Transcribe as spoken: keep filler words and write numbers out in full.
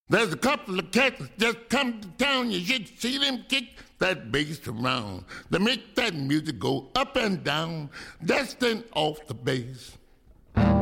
There's a couple of cats just come to town. You should see them kick that bass around. They make that music go up and down, dusting off the bass.